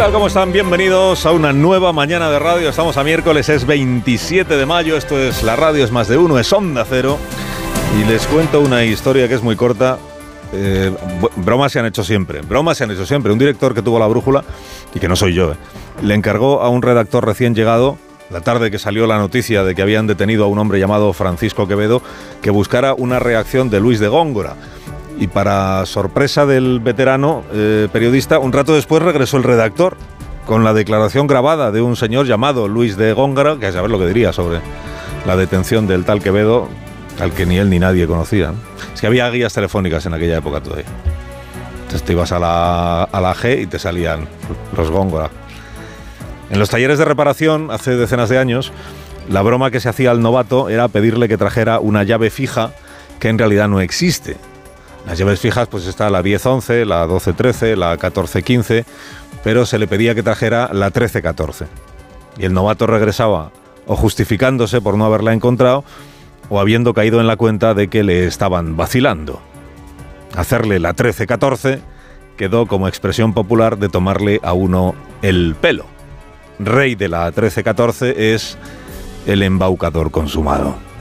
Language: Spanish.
tal? ¿Cómo están? Bienvenidos a una nueva mañana de radio. Estamos a miércoles, es 27 de mayo. Esto es La Radio es más de uno, es Onda Cero. Y les cuento una historia que es muy corta. Bromas se han hecho siempre. Un director que tuvo La Brújula, y que no soy yo, le encargó a un redactor recién llegado, la tarde que salió la noticia de que habían detenido a un hombre llamado Francisco Quevedo, que buscara una reacción de Luis de Góngora. Y para sorpresa del veterano periodista, un rato después regresó el redactor con la declaración grabada de un señor llamado Luis de Góngora, que a saber lo que diría sobre la detención del tal Quevedo, al que ni él ni nadie conocía, ¿no? Es que había guías telefónicas en aquella época todavía. Entonces te ibas a la G y te salían los Góngora. En los talleres de reparación, hace decenas de años, la broma que se hacía al novato era pedirle que trajera una llave fija que en realidad no existe. Las llaves fijas, pues está la 10-11, la 12-13, la 14-15, pero se le pedía que trajera la 13-14. Y el novato regresaba o justificándose por no haberla encontrado o habiendo caído en la cuenta de que le estaban vacilando. Hacerle la 13-14 quedó como expresión popular de tomarle a uno el pelo. Rey de la 13-14 es el embaucador consumado.